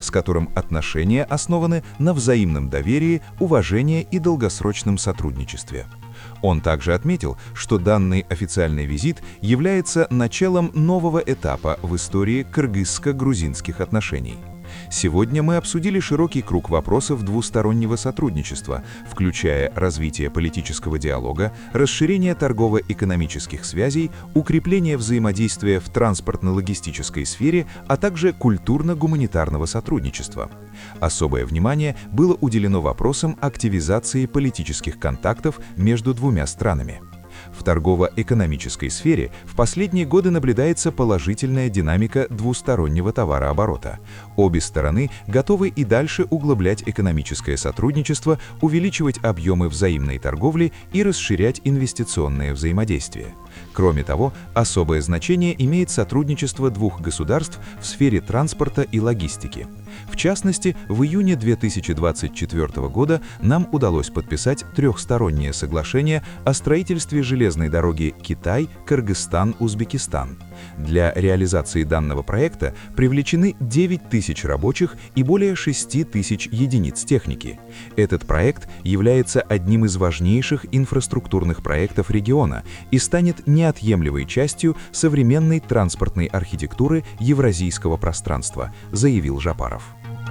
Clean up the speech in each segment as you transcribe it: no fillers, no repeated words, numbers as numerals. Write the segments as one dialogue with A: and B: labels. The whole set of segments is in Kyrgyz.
A: с которым отношения основаны на взаимном доверии, уважении и долгосрочном сотрудничестве. Он также отметил, что данный официальный визит является началом нового этапа в истории кыргызско-грузинских отношений. Сегодня мы обсудили широкий круг вопросов двустороннего сотрудничества, включая развитие политического диалога, расширение торгово-экономических связей, укрепление взаимодействия в транспортно-логистической сфере, а также культурно-гуманитарного сотрудничества. Особое внимание было уделено вопросам активизации политических контактов между двумя странами. В торгово-экономической сфере в последние годы наблюдается положительная динамика двустороннего товарооборота. Обе стороны готовы и дальше углублять экономическое сотрудничество, увеличивать объемы взаимной торговли и расширять инвестиционное взаимодействие. Кроме того, особое значение имеет сотрудничество двух государств в сфере транспорта и логистики. В частности, в июне 2024 года нам удалось подписать трехстороннее соглашение о строительстве железной дороги Китай-Кыргызстан-Узбекистан. Для реализации данного проекта привлечены 9 тысяч рабочих и более 6 тысяч единиц техники. Этот проект является одним из важнейших инфраструктурных проектов региона и станет неотъемлемой частью современной транспортной архитектуры евразийского пространства, заявил Жапаров.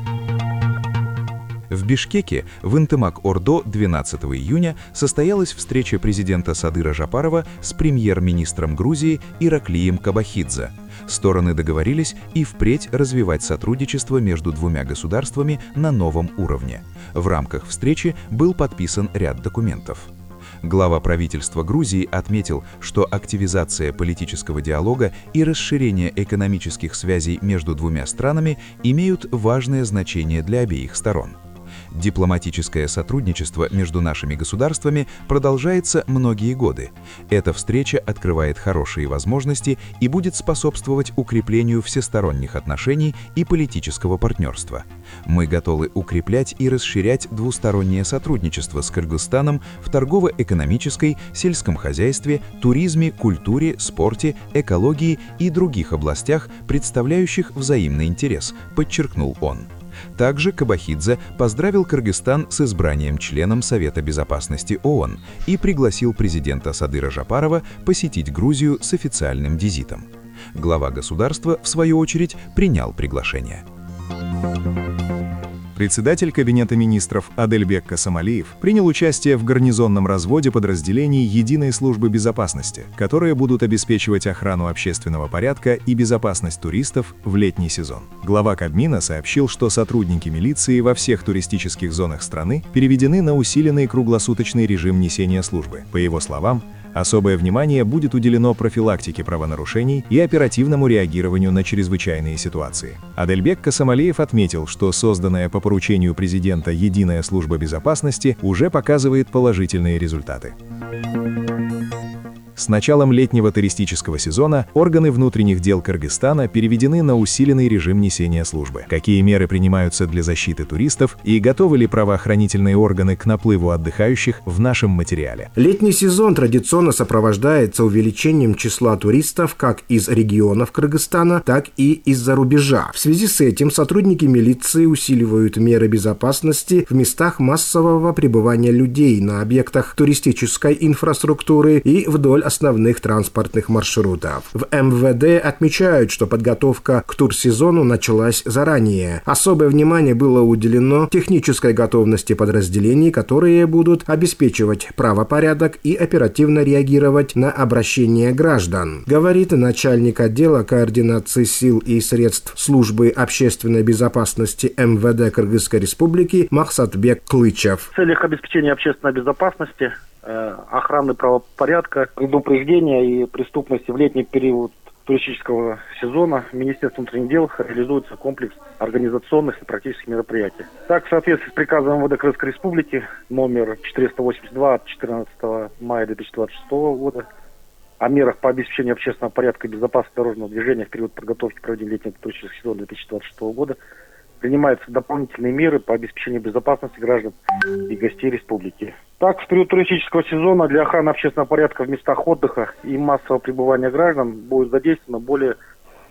A: В Бишкеке в Интымак-Ордо 12 июня состоялась встреча президента Садыра Жапарова с премьер-министром Грузии Ираклием Кабахидзе. Стороны договорились и впредь развивать сотрудничество между двумя государствами на новом уровне. В рамках встречи был подписан ряд документов. Глава правительства Грузии отметил, что активизация политического диалога и расширение экономических связей между двумя странами имеют важное значение для обеих сторон. Дипломатическое сотрудничество между нашими государствами продолжается многие годы. Эта встреча открывает хорошие возможности и будет способствовать укреплению всесторонних отношений и политического партнерства. Мы готовы укреплять и расширять двустороннее сотрудничество с Кыргызстаном в торгово-экономической, сельском хозяйстве, туризме, культуре, спорте, экологии и других областях, представляющих взаимный интерес, подчеркнул он. Также Кабахидзе поздравил Кыргызстан с избранием членом Совета Безопасности ООН и пригласил президента Садыра Жапарова посетить Грузию с официальным визитом. Глава государства, в свою очередь, принял приглашение.
B: Председатель Кабинета министров Адельбек Касамалиев принял участие в гарнизонном разводе подразделений Единой службы безопасности, которые будут обеспечивать охрану общественного порядка и безопасность туристов в летний сезон. Глава Кабмина сообщил, что сотрудники милиции во всех туристических зонах страны переведены на усиленный круглосуточный режим несения службы. По его словам, особое внимание будет уделено профилактике правонарушений и оперативному реагированию на чрезвычайные ситуации. Адельбек Касамалиев отметил, что созданная по поручению президента Единая служба безопасности уже показывает положительные результаты. С началом летнего туристического сезона органы внутренних дел Кыргызстана переведены на усиленный режим несения службы. Какие меры принимаются для защиты туристов и готовы ли правоохранительные органы к наплыву отдыхающих в нашем материале?
C: Летний сезон традиционно сопровождается увеличением числа туристов как из регионов Кыргызстана, так и из-за рубежа. В связи с этим сотрудники милиции усиливают меры безопасности в местах массового пребывания людей на объектах туристической инфраструктуры и вдоль основных транспортных маршрутов. В МВД отмечают, что подготовка к турсезону началась заранее. Особое внимание было уделено технической готовности подразделений, которые будут обеспечивать правопорядок и оперативно реагировать на обращения граждан, говорит начальник отдела координации сил и средств службы общественной безопасности МВД Кыргызской Республики Махсатбек Клычев.
D: В целях обеспечения общественной безопасности, охраны правопорядка, предупреждения и преступности в летний период туристического сезона Министерством внутренних дел реализуется комплекс организационных и практических мероприятий. Так, в соответствии с приказом МВД Кыргызской Республики номер 482 от 14 мая 2026 года о мерах по обеспечению общественного порядка и безопасности дорожного движения в период подготовки к проведению летнего туристического сезона 2026 года принимаются дополнительные меры по обеспечению безопасности граждан и гостей республики. Так, в период туристического сезона для охраны общественного порядка в местах отдыха и массового пребывания граждан будет задействовано более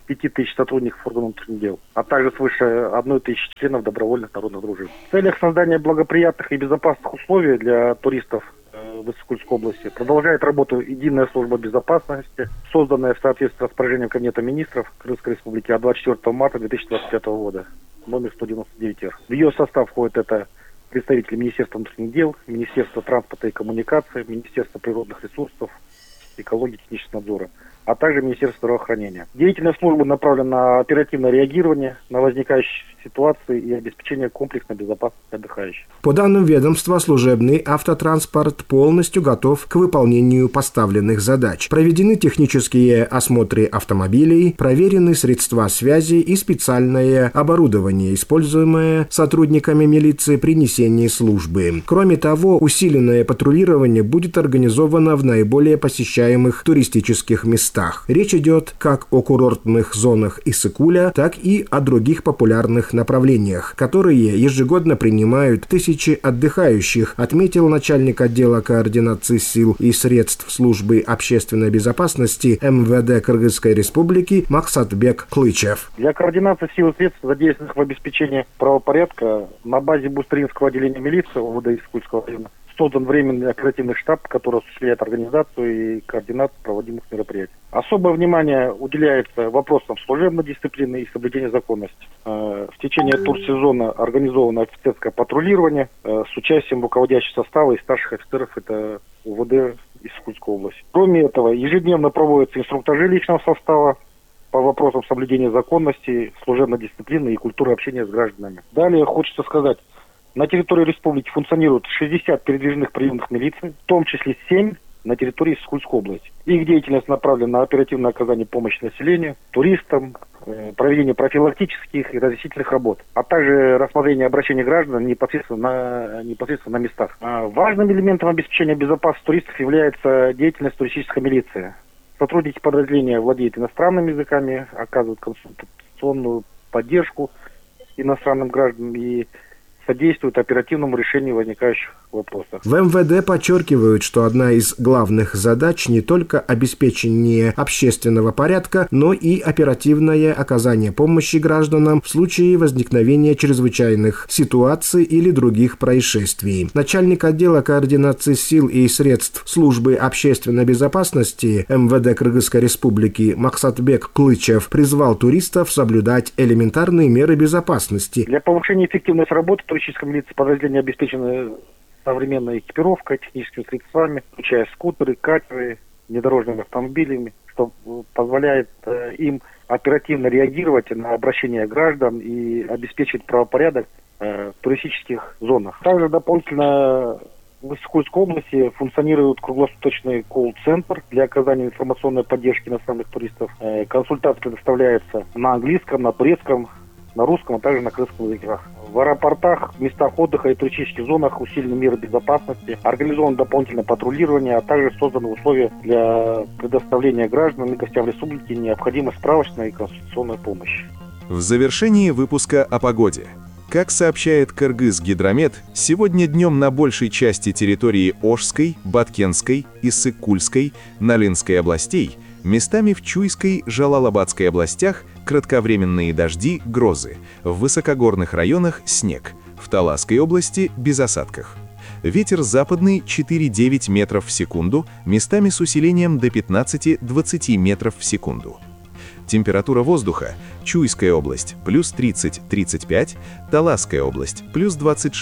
D: 5000 сотрудников органов внутренних дел, а также свыше 1000 членов добровольных народных дружин. В целях создания благоприятных и безопасных условий для туристов в Иссык-Кульской области продолжает работу Единая служба безопасности, созданная в соответствии с распоряжением Кабинета министров Крымской Республики от 24 марта 2025 года, номер 199-р. В ее состав входит это представители Министерства внутренних дел, Министерства транспорта и коммуникаций, Министерства природных ресурсов, экологии и технического надзора, а также Министерство здравоохранения. Деятельность службы направлена на оперативное реагирование на возникающие ситуации и обеспечение комплексной безопасности отдыхающих.
C: По данным ведомства, служебный автотранспорт полностью готов к выполнению поставленных задач. Проведены технические осмотры автомобилей, проверены средства связи и специальное оборудование, используемое сотрудниками милиции при несении службы. Кроме того, усиленное патрулирование будет организовано в наиболее посещаемых туристических местах. Речь идет как о курортных зонах Иссык-Куля, так и о других популярных направлениях, которые ежегодно принимают тысячи отдыхающих, отметил начальник отдела координации сил и средств службы общественной безопасности МВД Кыргызской Республики Максатбек Клычев.
D: Для координации сил и средств, задействованных в обеспечении правопорядка, на базе Бустринского отделения милиции ОВД Иссык-Кульского района создан временный оперативный штаб, который осуществляет организацию и координацию проводимых мероприятий. Особое внимание уделяется вопросам служебной дисциплины и соблюдения законности. В течение турсезона организовано офицерское патрулирование с участием руководящего состава и старших офицеров это УВД Иссык-Кульской области. Кроме этого, ежедневно проводятся инструктажи личного состава по вопросам соблюдения законности, служебной дисциплины и культуры общения с гражданами. Далее хочется сказать, на территории республики функционирует 60 передвижных приемных милиций, в том числе 7 на территории Иссык-Кульской области. Их деятельность направлена на оперативное оказание помощи населению, туристам, проведение профилактических и разъяснительных работ, а также рассмотрение обращений граждан непосредственно на местах. Важным элементом обеспечения безопасности туристов является деятельность туристической милиции. Сотрудники подразделения владеют иностранными языками, оказывают консультационную поддержку иностранным гражданам и содействует оперативному решению возникающих вопросов.
C: В МВД подчеркивают, что одна из главных задач не только обеспечение общественного порядка, но и оперативное оказание помощи гражданам в случае возникновения чрезвычайных ситуаций или других происшествий. Начальник отдела координации сил и средств службы общественной безопасности МВД Кыргызской Республики Максатбек Клычев призвал туристов соблюдать элементарные меры безопасности.
D: Для повышения эффективности работы туристической милиции подразделения обеспечены современной экипировкой, техническими средствами, включая скутеры, катеры, внедорожными автомобилями, что позволяет им оперативно реагировать на обращения граждан и обеспечивать правопорядок в туристических зонах. Также дополнительно в Иссык-Кульской области функционирует круглосуточный колл-центр для оказания информационной поддержки иностранных туристов. Консультация предоставляется на английском, на турецком, на русском, а также на крымском языках. В аэропортах, местах отдыха и туристических зонах усилены меры безопасности, организовано дополнительное патрулирование, а также созданы условия для предоставления гражданам и гостям республики необходимой справочной и консультационной помощи.
B: В завершении выпуска о погоде. Как сообщает Кыргызгидромет, сегодня днем на большей части территории Ошской, Баткенской, Иссык-Кульской, Налинской областей, местами в Чуйской, Жалал-Абадской областях кратковременные дожди, грозы, в высокогорных районах снег, в Таласской области без осадков. Ветер западный 4-9 метров в секунду, местами с усилением до 15-20 метров в секунду. Температура воздуха: Чуйская область плюс 30-35, Таласская область плюс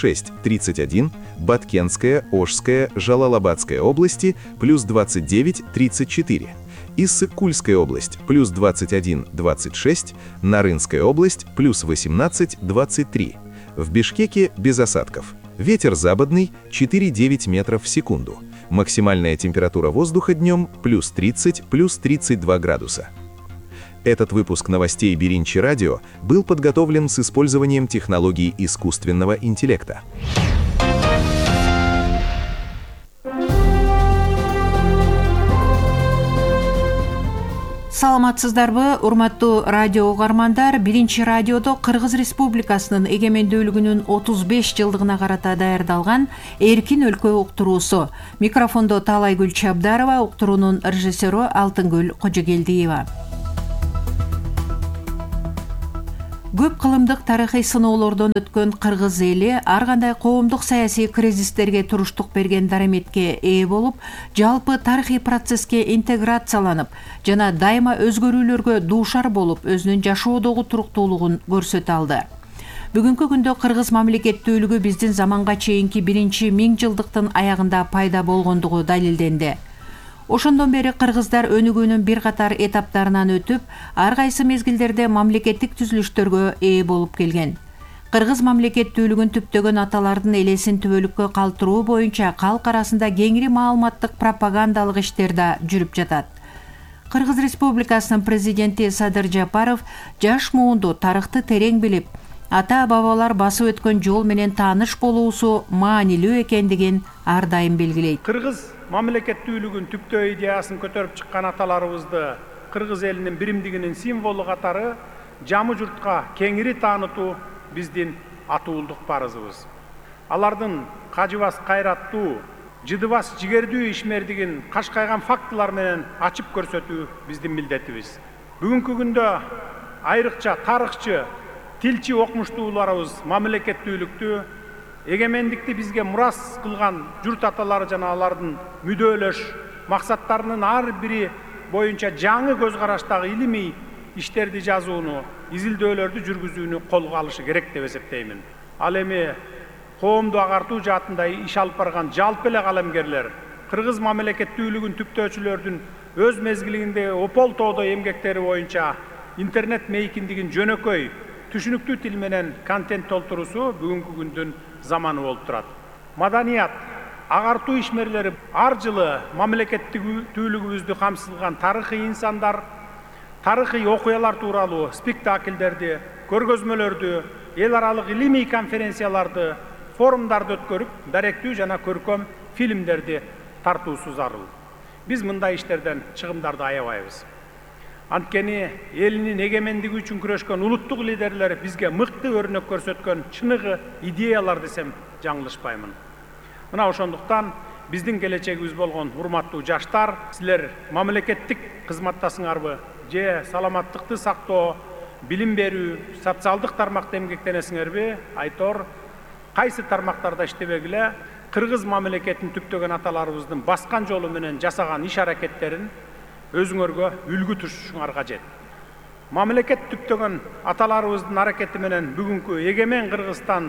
B: 26-31, Баткенская, Ошская, Жалал-Абадская области плюс 29-34. Иссык-Кульская область плюс 21-26, Нарынская область плюс 18-23. В Бишкеке без осадков. Ветер западный 4-9 метров в секунду. Максимальная температура воздуха днем плюс 30, плюс 32 градуса. Этот выпуск новостей Биринчи Радио был подготовлен с использованием технологий искусственного интеллекта.
E: Саламатсыздарбы, урматтуу радио угармандар. Биринчи радиодо Кыргыз Республикасынын эгемендүүлүгүнүн 35 жылдыгына карата даярдалган Эркин өлкө уктуруусу. Микрофондо Талайгүл Чабдарова, уктуруунун режиссеру Алтынгүл Кожогелдиева. Көп кылымдык тарыхый сыноолордон өткөн кыргыз эли ар кандай коомдук саясий кризистерге туруштук берген дараметке ээ болуп, жалпы тарыхый процесске интеграцияланып жана дайыма өзгөрүүлөргө дуушар болуп, өзүнүн жашоодогу туруктуулугун көрсөтө алды. Бүгүнкү күндө кыргыз мамлекеттүүлүгү биздин заманга чейинки биринчи 1000 жылдыктын аягында пайда болгондугу далилденди. Ошондон бери кыргыздар өнүгүүнүн бир катар этаптарынан өтүп, ар кайсы мезгилдерде мамлекеттик түзүлүштөргө ээ болуп келген. Кыргыз мамлекеттүүлүгүн түптөгөн аталардын элесин түбөлүккө калтыруу боюнча калк арасында кеңири маалыматтык пропагандалык иштер да жүрүп жатат. Кыргыз Республикасынын президенти Садыр Жапаров жаш муунду тарыхты терең билип, ата-бабалар басып өткөн жол менен тааныш болуусу маанилүү экендигин ар дайым белгилейт.
F: Кыргыз мамлекеттүүлүгүн түптөө идеясын көтөрүп чыккан аталарыбызды кыргыз элинин биримдигинин символу катары жамы журтка кеңири таанытуу биздин атуулдук парызыбыз. Алардын кажыбас кайраттуу, жыдыбас жигердүү ишмердигин кашкайган фактылар менен ачып көрсөтүү биздин милдетибиз. Бүгүнкү күндө айрыкча тарыхчы, тилчи окумуштууларыбыз мамлекеттүүлүктү, эгемендикти бизге мурас кылган журт аталары жана алардын мүдөлөш максаттарынын ар бири боюнча жаңы көз караштагы илимий иштерди жазууну, изилдөөлөрдү жүргүзүүнү колго алышы керек деп эсептеймин. Ал эми коомду агартуу жаатында иш алып барган жалпы эле калемгерлер, кыргыз мамлекеттүүлүгүн түптөөчүлөрдүн өз мезгилинде ополтоодо эмгектери боюнча интернет мейкиндигин жөнөкөй, түшүнүктүү тил менен контент толтуруусу бүгүнкү күндүн заманы болуп турат. Маданият, агартуу ишмерлери ар жылы мамлекеттүүлүгүбүздү камсыздаган тарыхый инсандар, тарыхый окуялар тууралуу спектакльдерди, көргөзмөлөрдү, эл аралык илимий конференцияларды, форумдарды өткөрүп, даректүү жана көркөм фильмдерди тартуусу зарыл. Биз мындай иштерден чыгымдарды аябайбыз. Анткени элинин эгемендиги үчүн күрөшкөн улуттук лидерлер бизге мыкты өрнөк көрсөткөн чыныгы идеялар десем жаңылышпаймын. Мына ошондуктан биздин келечегибиз болгон урматтуу жаштар, силер мамлекеттик кызматтасыңарбы, же саламаттыкты сактоо, билим берүү, социалдык тармакта эмгектенесиңерби? Айтор, кайсы тармактарда иштебегиле, кыргыз мамлекетин түптөгөн аталарыбыздын баскан жолу менен жасаган иш аракеттерин өзүңөргө үлгү tutuşуңар кажет. Мамлекет түптөгөн аталарыбыздын аракети менен бүгүнкү эгемен Кыргызстан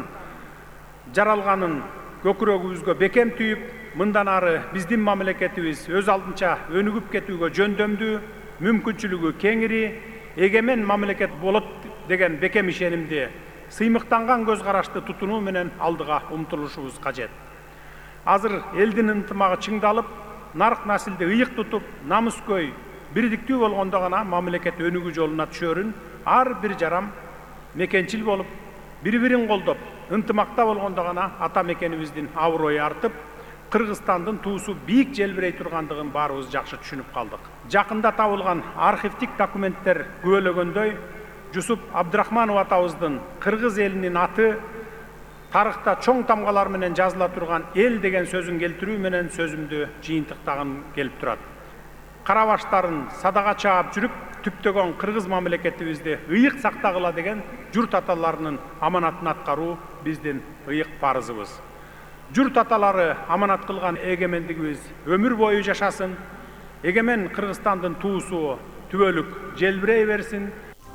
F: жаралганын көкүрөгүбүзгө бекем түйүп, мындан ары биздин мамлекетибиз өз алдынча өнүгүп кетүүгө жөндөмдүү, мүмкүнчүлүгү кеңири, эгемен мамлекет болот деген бекем ишенимди, сыймыктанган көз карашты тутунуу менен алдыга умтулушубуз кажет. Азыр элдин ынтымагы чыңдалып, нарк насилди ыйык тутуп, намыскөй, бирдиктүү болгондо гана мамлекет өнүгүү жолуна түшөрүн ар бир жарам мекенчил болуп, бири-бирин колдоп, ынтымакта болгондо гана ата мекенибиздин абыройу артып, Кыргызстандын туусу бийик желбирей тургандыгын баарыбыз жакшы түшүнүп калдык. Жакында табылган архивдик документтер күбөлөгөндөй, Жусуп Абдрахманов атабыздын кыргыз элинин аты тарыхта чоң тамгалар менен жазыла турган эл деген сөзүн келтирүү менен сөзүмдү жыйынтыктагым келип турат. Карабаштарын садага чаап жүрүп, түптөгөн кыргыз мамлекетибизди ыйык сактагыла деген журт аталарынын аманатын аткаруу биздин ыйык парызыбыз. Журт аталары аманат кылган эгемендигибиз өмүр бою жашасын, эгемен Кыргызстандын туусу түбөлүк желбирей берсин.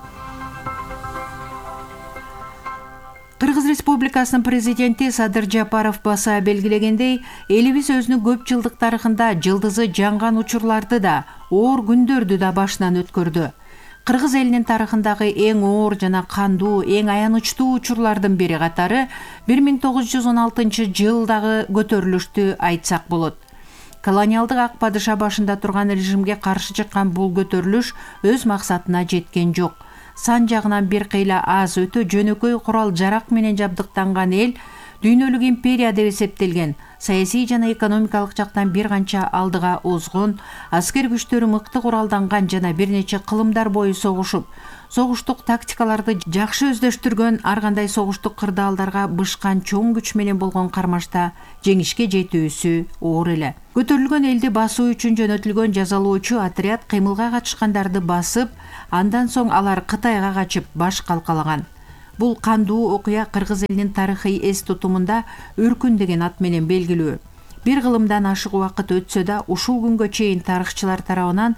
E: Кыргыз Республикасынын президенти Садыр Жапаров баса белгилегендей, элибиз өзүнүн көп жылдык тарыхында жылдызы жанган учурларды да, оор күндөрдү да башынан өткөрдү. Кыргыз элинин тарыхындагы эң оор жана кандуу, эң аянычтуу учурлардын бири катары 1916 жылдагы көтөрүлүштү айтсак болот. Колониалдык ак падыша башында турган режимге каршы чыккан бул көтөрүлүш өз максатына жеткен жок. Сан жагынан бир кыйла аз өтө жөнөкөй курал жарак менен жабдыктанган эл дүйнөлүк империя деп эсептелген, саясий жана экономикалык жактан бир канча алдыга озгон, аскер күчтөрү мыкты куралданган жана бир нече кылымдар бою согушуп, согуштук тактикаларды жакшы өздөштүргөн, ар кандай согуштук кырдаалдарга бышкан чоң күч менен болгон кармашта жеңишке жетүүсү оор эле. Көтөрүлгөн элди басуу үчүн жөнөтүлгөн жазалоочу отряд кыймылга катышкандарды басып, андан соң алар Кытайга качып баш калкалаган. Бул кандуу окуя кыргыз элинин тарыхый эс тутумунда өркүн деген ат менен белгилүү. Бир кылымдан ашык убакыт өтсө да, ушул күнгө чейин тарыхчылар тарабынан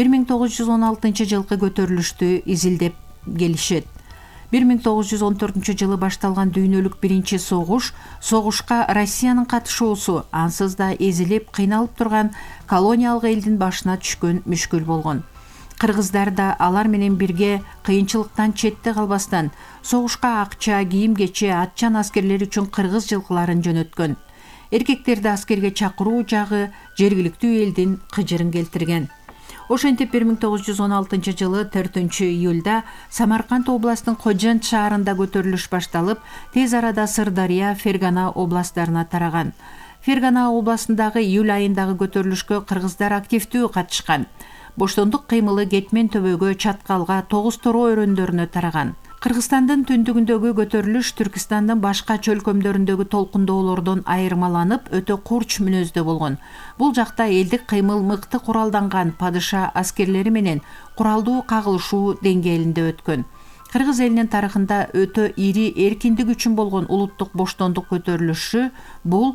E: 1916 жылкы көтөрүлүштү изилдеп келишет. 1914 жылы башталган дүйнөлүк биринчи согушка Россиянын катышуусу ансыз да эзилип, кыйналып турган колониялык элдин башына түшкөн мүшкүл болгон. Кыргыздар да алар менен бирге кыйынчылыктан четте калбастан согушка акча, кийим-кече, атчан аскерлер үчүн кыргыз жылкыларын жөнөткөн. Эркектерди аскерге чакыруу жагы жергиликтүү элдин кыжырын келтирген. Ошентип 1916 жылы 4-июлда Самарканд областын Кожент шаарында көтөрүлүш башталып, тез арада Сырдария, Фергана областтарына тараган. Фергана областындагы июль айындагы көтөрүлүшкө кыргыздар активдүү катышкан. Боштондук кыймылы Кетмен төбөгө, Чаткалга, Тогуз Тороо өрөндөрүнө тараган. Кыргызстандын түндүгүндөгү көтөрүлүш Түркистандын башка чөлкөмдөрүндөгү толкундоолордон айырмаланып, өтө курч мүнөздө болгон. Бул жакта элдик кыймыл мыкты куралданган падыша аскерлери менен куралдуу кагылышуу деңгээлинде өткөн. Кыргыз элинин тарыхында өтө ири эркиндик үчүн болгон улуттук боштондук көтөрүлүшү бул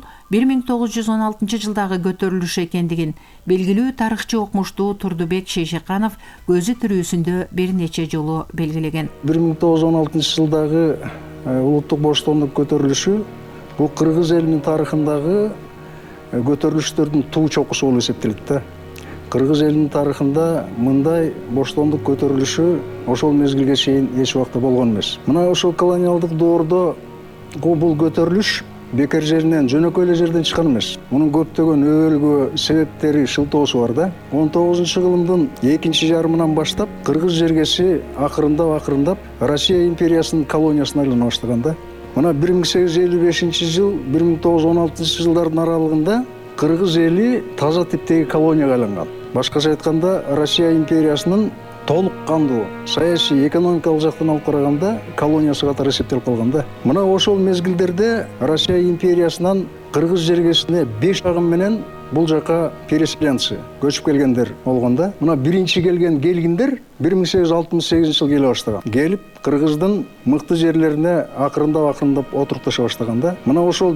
E: 1916 жылдагы көтөрүлүш экендигин белгилүү тарыхчы окумуштуу Турдубек Шейшеканов көзү тирүүсүндө бир нече жолу белгилеген.
G: 1916 жылдагы улуттук боштондук көтөрүлүшү бул кыргыз элинин тарыхындагы көтөрүлүштөрдүн туу чокусу болуп эсептелет да. Кыргыз элинин тарыхында мындай боштондук көтөрүлүшү ошол мезгилге чейин эч убакта болгон эмес. Мына ошол колониалдык доордо бул көтөрүлүш бекер жеринен, жөнөкөй эле жерден чыккан эмес. Мунун көптөгөн өбөлгө себептери, шылтоосу бар да. 19-кылымдын экинчи жарымынан баштап кыргыз жергеси акырындап Россия империясынын колониясына айлана баштаган да. Мына 1855 жыл, 1916 жылдардын аралыгында кыргыз эли таза типтеги колонияга айланган. Башкача айтканда, Россия империясынын толук кандуу саясий, экономикалык жактан алып караганда колониясы катары эсептелип калган да. Мына ошол мезгилдерде Россия империясынан кыргыз жергесине 5 агым менен бул жака переселенцы көчүп келгендер болгон да. Мына биринчи келгиндер 1868 жыл келе баштаган. Келип кыргыздын мыкты жерлерине акырындап отурукташа баштаган да. Мына ошол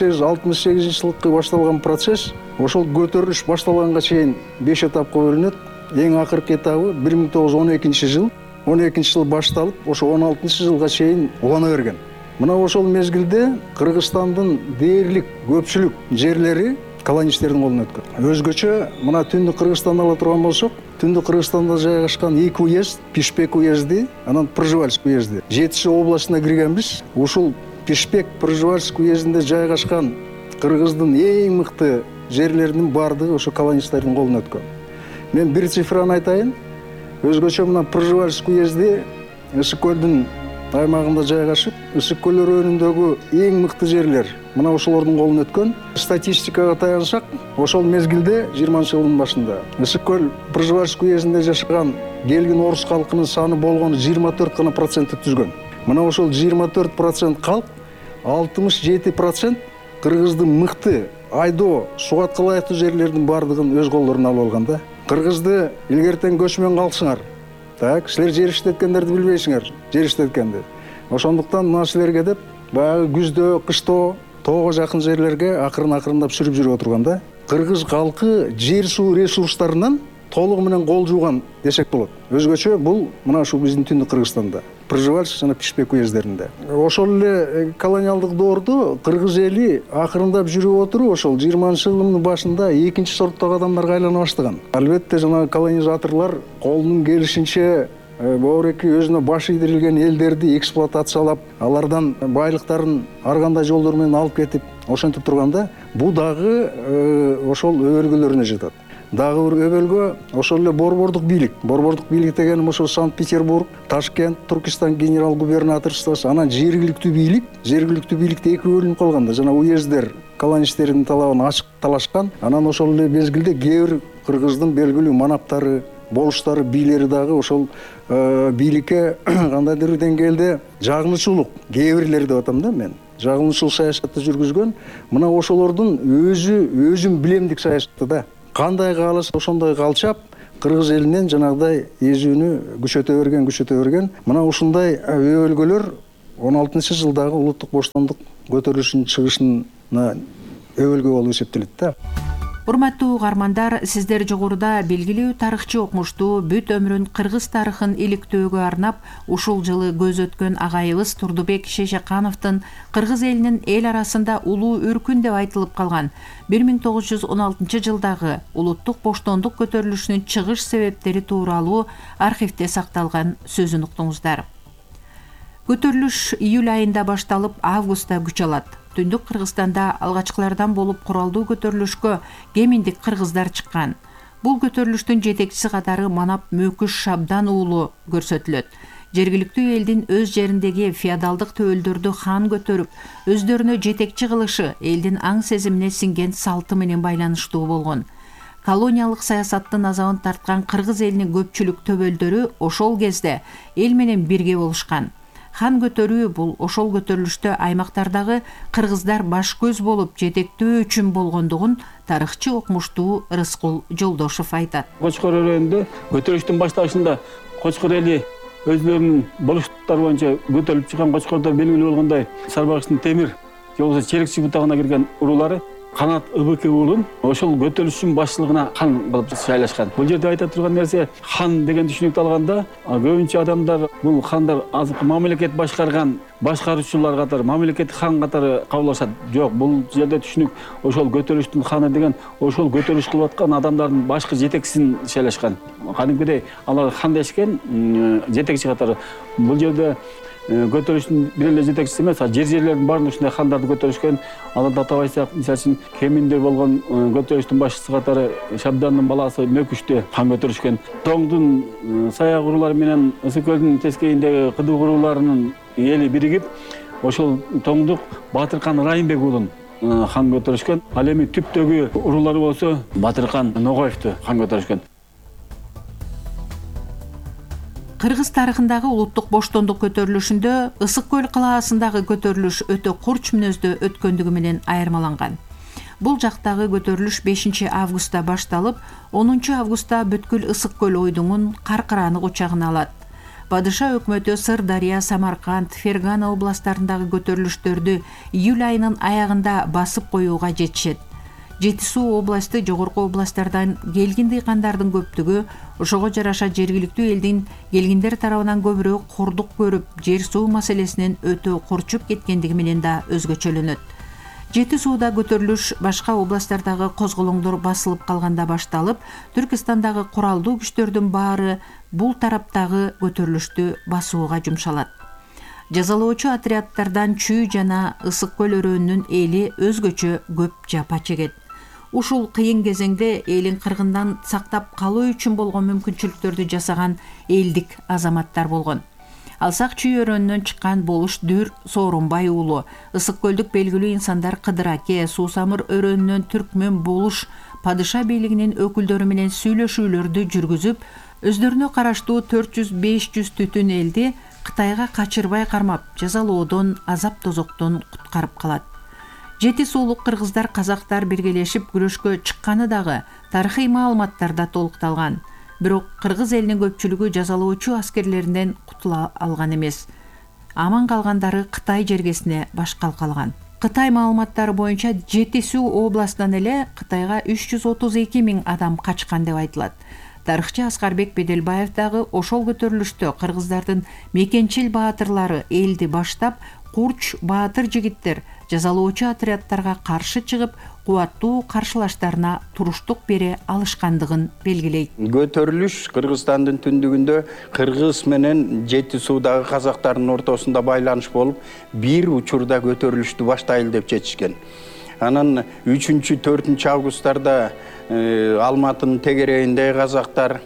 G: 1868 жылкы башталган процесс ошол көтөрүлүш башталганга чейин 5 этапка бөлүнөт. Эң акыркы этабы 1912 жыл. 12 жыл башталып, ошо 16 жылга чейин улана берген. Мына ошол мезгилде Кыргызстандын дээрлик көпчүлүк жерлери колонисттердин колуна өткөн. Өзгөчө мына Түндүк Кыргызстанды ала турган болсок, Түндүк Кыргызстанда жайгашкан 2 уезд, Пишпек уезди, анан Пржевальск уезди. Жетиши областына киргенбиз. Ушул Пишпек, Пржевальск уездинде жайгашкан кыргыздын эң мыкты жерлеринин бардыгы ошо колонисттердин колуна өткөн. Мен бир цифраны айтайын. Өзгөчө мына Пржевальск уезди Ысык көлдүн аймагында жайгашып, Ысык көл өрөөнүндөгү эң мыкты жерлер мына ошолордун колуна өткөн. Статистикага таянсак, ошол мезгилде 20-жылдын башында Ысык көл Пржевальск уездинде жашаган келгин орус калкынын саны болгону 24% түзгөн. Мына ошол 24% калк 67% кыргыздын мыкты айдоо, сугатка ылайыктуу жерлердин бардыгын өз колдоруна алып алган да. Кыргызды илгертен көчмөн калсыңар. Так, силер жер иштеткендерди билбейсиңер, жер иштеткенди. Ошондуктан мына силерге деп баягы күздө, кышто, тоого жакын жерлерге акырындап сүрүп жүрүп отурган да. Кыргыз калкы жер суу ресурстарынан толугу менен кол жууган десек болот. Өзгөчө бул мына ушул биздин Түндүк Кыргызстанда, Пржевальск жана Пишпек уездеринде. Ошол эле колониалдык доордо кыргыз эли акырындап жүрүп отуруп, ошол 20-жылдын башында экинчи сорттогу адамдарга айлана баштаган. Албетте жана колонизаторлор колунун келишинче боореки өзүнө баш ийдирилген элдерди эксплуатациялап, алардан байлыктарын ар кандай жолдор менен алып кетип, ошентип турганда, бул дагы ошол өбөлгөлөрүнө жатат. Дагы бир өбөлгө ошол эле борбордук бийлик. Борбордук бийлик дегеним ошол Санкт-Петербург, Ташкент, Туркестан генерал губернаторствосу, анан жергиликтүү бийлик. Жергиликтүү бийликте эки бөлүнүп калганда, жана уездер колонисттердин талабын ачык талашкан. Анан ошол эле мезгилде кээ бир кыргыздын белгилүү манаптары, болуштары, бийлери дагы ошол бийликке кандайдыр бир деңгээлде жагынычуулук, кээ бирлери деп атам да мен. Жагынычуу саясатты жүргүзгөн. Мына ошолордун өзүн билемдик саясаты да. Кандай кааласа ошондой калчап, кыргыз элинен жанагыдай эзүүнү күчөтө берген. Мына ушундай өбөлгөлөр 16-жылдагы улуттук боштондук көтөрүлүшүнүн чыгышына өбөлгө болуп эсептелет да.
E: Урматтуу угармандар, сиздер жогоруда белгилүү тарыхчы окумуштуу бүт өмүрүн кыргыз тарыхын иликтөөгө арнап, ушул жылы көз өткөн агайыбыз Турдубек Шейшакановдун кыргыз элинин эл арасында улуу үркүн деп айтылып калган 1916-жылдагы улуттук боштондук көтөрүлүшүнүн чыгыш себептери тууралуу архивде сакталган сөзүн уктуңуздар. Көтөрүлүш июль айында башталып, августта күч алат. Түндүк Кыргызстанда алгачкылардан болуп куралдуу көтөрүлүшкө кеминдик кыргыздар чыккан. Бул көтөрүлүштүн жетекчиси катары Манап Мөкүш Шабдан уулу көрсөтүлөт. Жергиликтүү элдин өз жериндеги феодалдык төөлдөрдү хан көтөрүп, өздөрүнө жетекчи кылышы элдин аң сезимине сиңген салты менен байланыштуу болгон. Колониялык саясаттын азабын тарткан кыргыз элинин көпчүлүк төбөлдөрү ошол кезде эл менен бирге болушкан. Хан көтөрүү бул ошол көтөрүлүштө аймактардагы кыргыздар баш көз болуп жетектөө үчүн болгондугун тарыхчы окумуштуу Рыскул Жолдошов айтат.
H: Кочкор өрөөнүндө көтөрүлүштүн башталышында Кочкор эли өзлөрүнүн болуштуктары боюнча көтөрүлүп чыккан, Кочкордо белгилүү болгондой Сарбагычтын Темир же болбосо Черекчи бутагына кирген урулары Канат ыбык уулун ошол көтөрүлүштүн башчылыгына хан кылып шайлашкан. Бул жерде айта турган нерсе, хан деген түшүнүктү алганда, көбүнчө адамдар бул хандар азыркы мамлекет башкарган башкаруучулар катары, мамлекеттик хан катары кабыл алышат. Жок, бул жерде түшүнүк ошол көтөрүлүштүн ханы деген ошол көтөрүлүш кылып аткан адамдардын башкы жетекчисин шайлашкан. Кадимкидей алар хан дешкен жетекчи катары. Бул жерде көтөрүлүштүн бир эле жетекчиси эмес, жерлердин баарын ушундай хандарды көтөрүшкөн. Аларды атап айтсак, мисалы үчүн Кеминде болгон көтөрүлүштүн башчысы катары Шабдандын баласы Мөкүштү хан көтөрүшкөн. Тоңдун саяк урулары менен Ысык көлдүн тескейиндеги Кыдык уруларынын эли биригип, ошол Тоңдук Батыркан Райымбек уулун хан көтөрүшкөн. Ал эми түптөгү урулары болсо Батыркан Ногоевду хан көтөрүшкөн.
E: Кыргыз тарыхындагы улуттук боштондук көтөрүлүшүндө Ысык көл калаасындагы көтөрүлүш өтө курч мүнөздө өткөндүгү менен айырмаланган. Бул жактагы көтөрүлүш 5 августта башталып, 10 августта бүткүл Ысык көл ойдуңун Каркыраны кучагына алат. Падыша өкмөтү Сырдария, Самарканд, Фергана областтарындагы көтөрүлүштөрдү июль айынын аягында басып коюуга жетишет. Жети Суу областы жогорку областтардан келгин дыйкандардын көптүгү ошого жараша жергиликтүү элдин келгиндер тарабынан көбүрөөк кордук көрүп, жер суу маселесинен өтө курчуп кеткендиги менен да өзгөчөлөнөт. Жети Сууда көтөрүлүш башка областтардагы козголоңдор басылып калганда башталып, Түркистандагы куралдуу күчтөрдүн баары бул тараптагы көтөрүлүштү басууга жумшалат. Жазалоочу отрядтардан Чүй жана Ысык көл өрөөнүнүн эли өзгөчө көп жапа чегет. Ушул кыйын кезеңде элин кыргындан сактап калуу үчүн болгон мүмкүнчүлүктөрдү жасаган элдик азаматтар болгон. Алсак Чүй өрөөнүнөн чыккан Болуш Дүр Сооронбай уулу, Ысык көлдүк белгилүү инсандар Кыдыр Аке, Суусамыр өрөөнүнөн Түркмөн Болуш падыша бийлигинин өкүлдөрү менен сүйлөшүүлөрдү жүргүзүп, өздөрүнө караштуу 400-500 түтүн элди Кытайга качырбай кармап, жазалоодон, азап тозоктон куткарып калат. Жети Суулук кыргыздар, казактар биргелешип күрөшкө чыкканы дагы тарыхый маалыматтарда толукталган. Бирок кыргыз элинин көпчүлүгү жазалоочу аскерлеринен кутула алган эмес. Аман калгандары Кытай жергесине башкал калган. Кытай маалыматтары боюнча Жети Суу областынан эле Кытайга 332 000 адам качкан деп айтылат. Тарыхчы Аскарбек Беделбаев дагы ошол көтөрүлүштө кыргыздардын мекенчил баатырлары элди баштап, курч баатыр жигиттер жазалоочу отрядтарга каршы чыгып, кубаттуу каршылаштарына туруштук бере алышкандыгын белгилейт.
I: Көтөрүлүш Кыргызстандын түндүгүндө Кыргыз менен Жети Суудагы казактардын ортосунда байланыш болуп, бир учурда көтөрүлүштү баштайлы деп чечишкен. Анан 3-4 августтарда Алматынын тегерегиндеги казактар,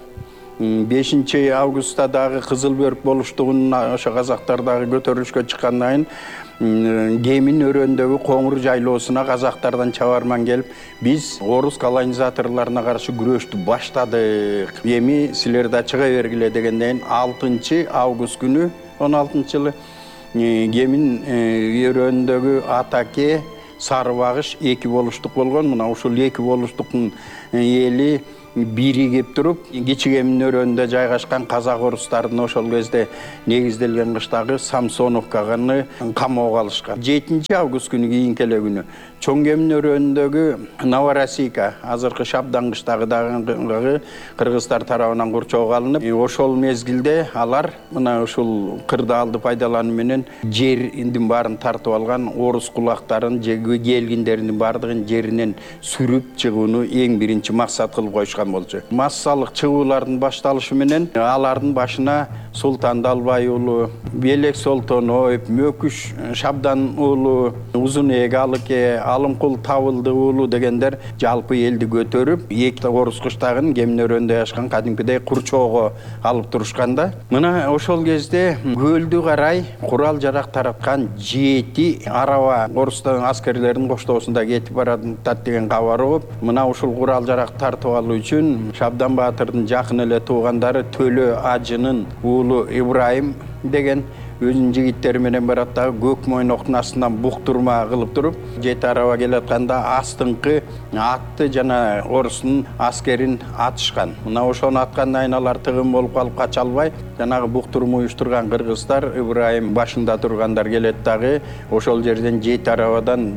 I: 5 августта дагы Кызыл Бөрк болуштугунун ошо казактар дагы көтөрүлүшкө чыккандан кийин Кемин өрөөндөгү Коңур жайлоосуна казактардан чабарман келип, биз орус колонизаторлоруна каршы күрөштү баштадык. Эми силер да чыга бергиле дегенден 6 август күнү 16-жылы Кемин өрөөндөгү Атаке, Сарыбагыш 2 болуштук болгон. Мына ушул 2 болуштуктун эли биригип туруп Кичигемин өрөөнүндө жайгашкан казак орустардын ошол кезде негизделген кыштагы Самсоновканы камоого алышкан. 7 август күнү кийинки эле күнү Чоң Кемин өрөөнүндөгү Новороссийка, азыркы Шабдан кыштагы кыргыздар тарабынан курчоого алынып, ошол мезгилде алар мына ушул кырдаалды пайдалануу менен жердин баарын тартып алган, орус кулактарын же келгиндердин баардыгын жеринен сүрүп чыгууну эң биринчи максат кылып коюшкан болчу. Массалык чыгуулардын башталышы менен алардын башына Султан Далбай уулу, Белек Солтоноев, Мөкүш Шабдан уулу, Узунээк Алыке, Алымкул Табылды уулу дегендер жалпы элди көтөрүп, эки орус кыштагын Кемин өрөөнүндө жашкан кадимкидей курчоого алып турушканда, мына ошол кезде көлдү карай курал жарак тараткан 7 араба орустан аскерлердин коштоосунда кетип баратат деген кабар угуп, мына ушул курал жарак тартып алуу үчүн Шабдан Баатырдын жакын эле туугандары Төлө Ажынын уулу Ибраим деген өзүнүн жигиттери менен барат дагы көк мойноктун астынан буктурма кылып туруп, 7 араба келатканда астыңкы атты жана орустун аскерин атышкан. Мына ошону аткандан кийин алар тыгын болуп калып кача албай, жанагы буктурма уюштурган кыргыздар Ибраим башында тургандар келет дагы ошол жерден 7 арабадан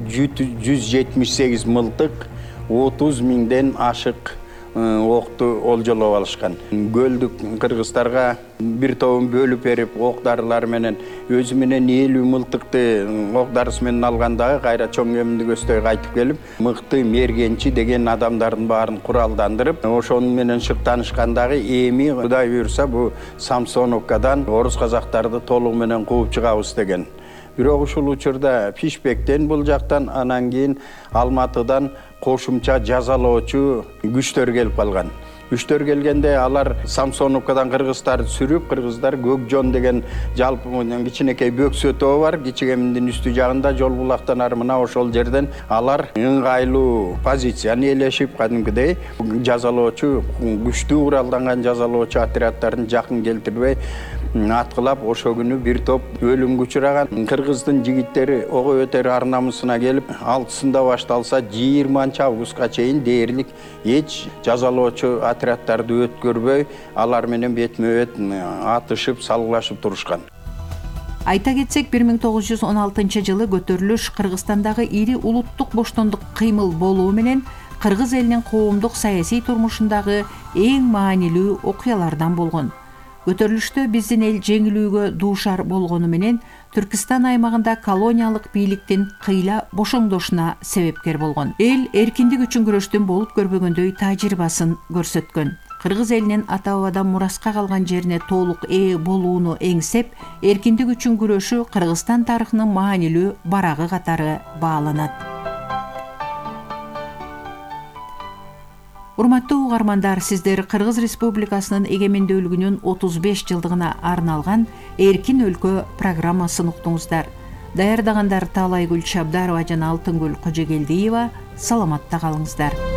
I: 178 мылтык, 30 миңден ашык окту олжолоп алышкан. Көлдүк кыргыздарга бир тобун бөлүп берип, ок дарылар менен өзү менен 50 мылтыкты ок дарысы менен алгандагы кайра Чоң Кеминди көздөй кайтып келип, мыкты мергенчи деген адамдардын баарын куралдандырып, ошону менен шыктанышкандагы эми Кудай буйрса бу Самсоновкадан орус казактарды толугу менен кууп чыгабыз деген. Бирок ушул учурда Пишпектен бул жактан, анан кийин Алматыдан кошумча жазалоочу күчтөр келип калган. Күчтөр келгенде алар Самсоновкадан кыргыздарды сүрүп, кыргыздар Көкжон деген жалпы кичинекей бөксөтөө бар, Кичигеминдин үстү жагында жол булактан ары мына ошол жерден алар ыңгайлуу позицияны ээлешип, кадимкидей жазалоочу күчтүү куралданган жазалоочу отряддарын жакын келтирбей аткылап, ошо күнү бир топ өлүмгө учураган. Кыргыздын жигиттери ого өтөр ар намысына келип, 6-сында башталса 20 августка чейин дээрлик эч жазалоочу отряддарды өткөрбөй, алар менен бетме-бет атышып, салгылашып турушкан.
E: Айта кетсек, 1916 жылы көтөрүлүш Кыргызстандагы ири улуттук боштондук кыймыл болуу менен кыргыз элинин коомдук саясий турмушундагы эң маанилүү окуялардан болгон. Көтөрүлүштө биздин эл жеңилүүгө дуушар болгону менен Түркистан аймагында колониялык бийликтин кыйла бошоңдошуна себепкер болгон. Эл эркиндик үчүн күрөштүн болуп көрбөгөндөй тажрыйбасын көрсөткөн. Кыргыз элинин ата-бабадан мураска калган жерине толук ээ болууну эңсеп, эркиндик үчүн күрөшү Кыргызстан тарыхынын маанилүү барагы катары бааланат. Урматтуу угармандар, сиздер Кыргыз Республикасынын эгемендүүлүгүнүн 35 жылдыгына арналган Эркин өлкө программасын уктуңуздар. Даярдагандар Таалайгүл Чабдарова жана Алтынгүл Кожогелдиева. Саламатта калыңыздар.